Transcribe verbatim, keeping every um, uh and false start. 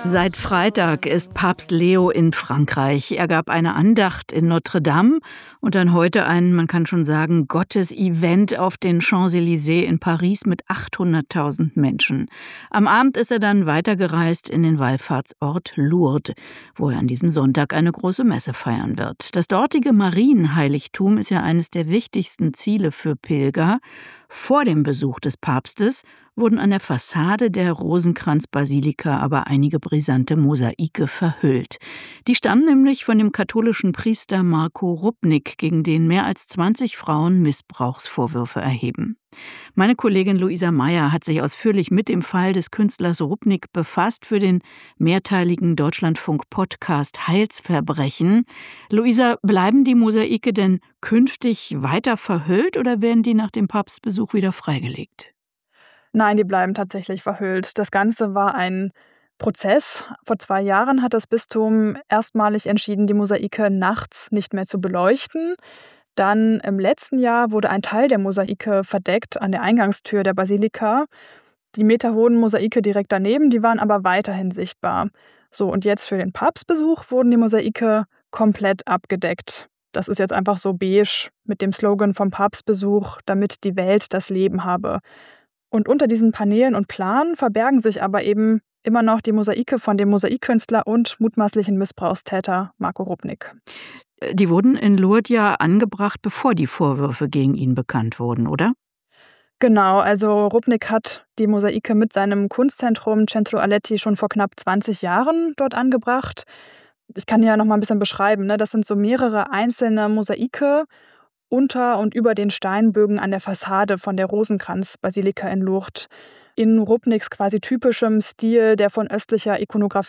Seit Freitag ist Papst Leo in Frankreich. Er gab eine Andacht in Notre Dame und dann heute ein, man kann schon sagen, Gottes-Event auf den Champs-Élysées in Paris mit achthunderttausend Menschen. Am Abend ist er dann weitergereist in den Wallfahrtsort Lourdes, wo er an diesem Sonntag eine große Messe feiern wird. Das dortige Marienheiligtum ist ja eines der wichtigsten Ziele für Pilger. Vor dem Besuch des Papstes wurden an der Fassade der Rosenkranz-Basilika aber einige brisante Mosaike verhüllt. Die stammen nämlich von dem katholischen Priester Marko Rupnik, gegen den mehr als zwanzig Frauen Missbrauchsvorwürfe erheben. Meine Kollegin Luisa Meyer hat sich ausführlich mit dem Fall des Künstlers Rupnik befasst für den mehrteiligen Deutschlandfunk-Podcast Heilsverbrechen. Luisa, bleiben die Mosaike denn künftig weiter verhüllt oder werden die nach dem Papstbesuch wieder freigelegt? Nein, die bleiben tatsächlich verhüllt. Das Ganze war ein Prozess. Vor zwei Jahren hat das Bistum erstmalig entschieden, die Mosaike nachts nicht mehr zu beleuchten. Dann im letzten Jahr wurde ein Teil der Mosaike verdeckt an der Eingangstür der Basilika. Die meterhohen Mosaike direkt daneben, die waren aber weiterhin sichtbar. So, und jetzt für den Papstbesuch wurden die Mosaike komplett abgedeckt. Das ist jetzt einfach so beige mit dem Slogan vom Papstbesuch, damit die Welt das Leben habe. Und unter diesen Paneelen und Planen verbergen sich aber eben immer noch die Mosaike von dem Mosaikkünstler und mutmaßlichen Missbrauchstäter Marko Rupnik. Die wurden in Lourdes ja angebracht, bevor die Vorwürfe gegen ihn bekannt wurden, oder? Genau, also Rupnik hat die Mosaike mit seinem Kunstzentrum Centro Aletti schon vor knapp zwanzig Jahren dort angebracht. Ich kann ja noch mal ein bisschen beschreiben, ne? Das sind so mehrere einzelne Mosaike unter und über den Steinbögen an der Fassade von der Rosenkranz-Basilika in Lourdes. In Rupniks quasi typischem Stil, der von östlicher Ikonografie